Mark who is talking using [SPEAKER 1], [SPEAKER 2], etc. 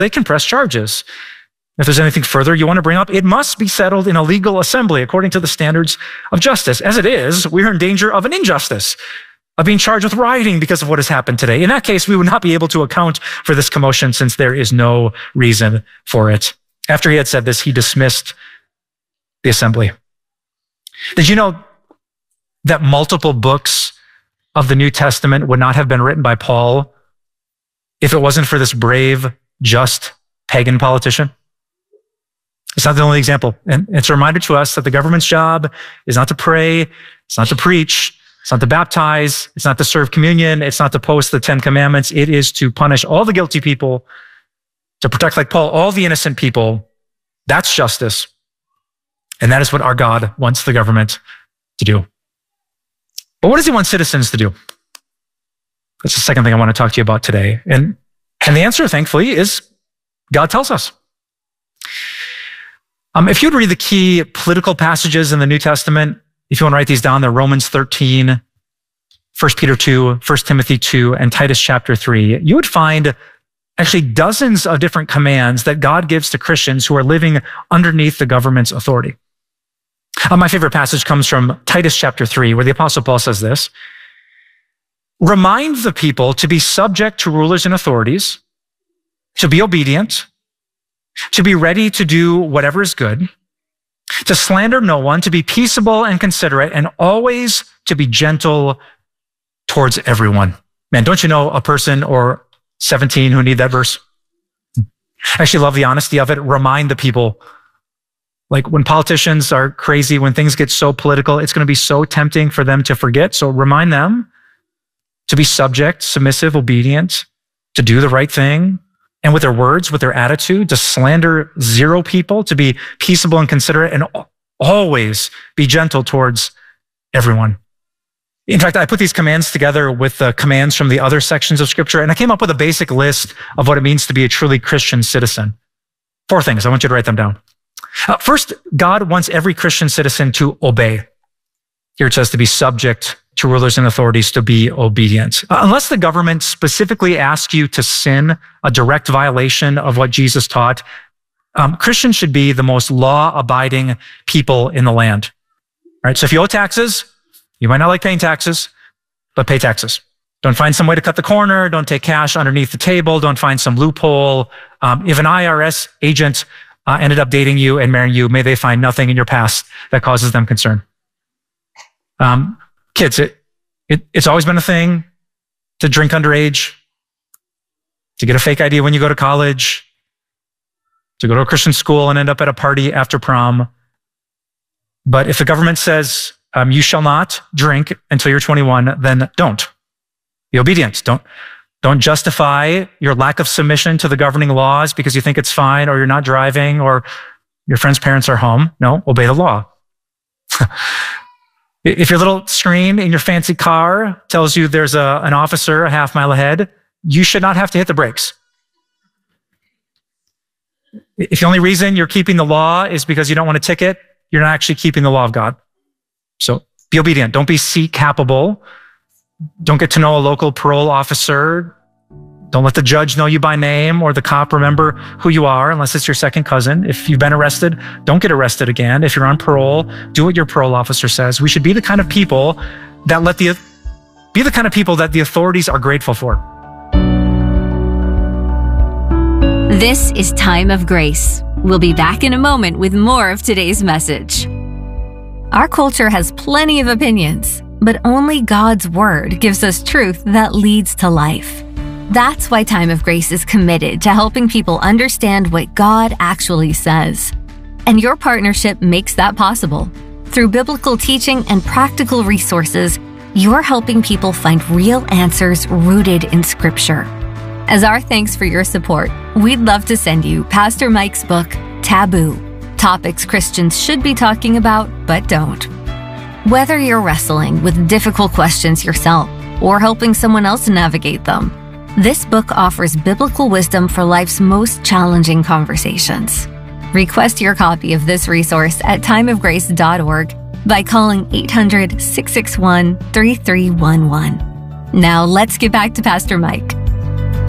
[SPEAKER 1] they can press charges. If there's anything further you want to bring up, it must be settled in a legal assembly according to the standards of justice. As it is, we are in danger of an injustice, of being charged with rioting because of what has happened today. In that case, we would not be able to account for this commotion since there is no reason for it. After he had said this, he dismissed the assembly. Did you know that multiple books of the New Testament would not have been written by Paul if it wasn't for this brave, just pagan politician? It's not the only example. And it's a reminder to us that the government's job is not to pray, it's not to preach, it's not to baptize, it's not to serve communion, it's not to post the 10 Commandments. It is to punish all the guilty people, to protect, like Paul, all the innocent people. That's justice. And that is what our God wants the government to do. But what does he want citizens to do? That's the second thing I want to talk to you about today. And the answer, thankfully, is God tells us. If you'd read the key political passages in the New Testament, if you want to write these down, they're Romans 13, 1 Peter 2, 1 Timothy 2, and Titus chapter 3. You would find actually dozens of different commands that God gives to Christians who are living underneath the government's authority. My favorite passage comes from Titus chapter 3, where the Apostle Paul says this: "Remind the people to be subject to rulers and authorities, to be obedient, to be ready to do whatever is good, to slander no one, to be peaceable and considerate, and always to be gentle towards everyone." Man, don't you know a person or 17 who need that verse? I actually love the honesty of it. Remind the people. Like when politicians are crazy, when things get so political, it's going to be so tempting for them to forget. So remind them to be subject, submissive, obedient, to do the right thing, and with their words, with their attitude, to slander zero people, to be peaceable and considerate, and always be gentle towards everyone. In fact, I put these commands together with the commands from the other sections of Scripture, and I came up with a basic list of what it means to be a truly Christian citizen. 4 things. I want you to write them down. First, God wants every Christian citizen to obey. Here it says to be subject to rulers and authorities, to be obedient. Unless the government specifically asks you to sin, a direct violation of what Jesus taught, Christians should be the most law-abiding people in the land. All right, so if you owe taxes, you might not like paying taxes, but pay taxes. Don't find some way to cut the corner. Don't take cash underneath the table. Don't find some loophole. If an IRS agent ended up dating you and marrying you, may they find nothing in your past that causes them concern. Kids, it's always been a thing to drink underage, to get a fake ID when you go to college, to go to a Christian school and end up at a party after prom. But if the government says you shall not drink until you're 21, then don't. Be obedient. Don't justify your lack of submission to the governing laws because you think it's fine, or you're not driving, or your friend's parents are home. No, obey the law. If your little screen in your fancy car tells you there's an officer a half mile ahead, you should not have to hit the brakes. If the only reason you're keeping the law is because you don't want a ticket, you're not actually keeping the law of God. So be obedient. Don't be seat capable. Don't get to know a local parole officer. Don't let the judge know you by name or the cop remember who you are unless it's your second cousin. If you've been arrested, don't get arrested again. If you're on parole, do what your parole officer says. We should be the kind of people that the authorities are grateful for.
[SPEAKER 2] This is Time of Grace. We'll be back in a moment with more of today's message. Our culture has plenty of opinions, but only God's Word gives us truth that leads to life. That's why Time of Grace is committed to helping people understand what God actually says. And your partnership makes that possible. Through biblical teaching and practical resources, you're helping people find real answers rooted in Scripture. As our thanks for your support, we'd love to send you Pastor Mike's book, Taboo: Topics Christians Should Be Talking About But Don't. Whether you're wrestling with difficult questions yourself or helping someone else navigate them, this book offers biblical wisdom for life's most challenging conversations. Request your copy of this resource at timeofgrace.org by calling 800-661-3311. Now let's get back to Pastor Mike.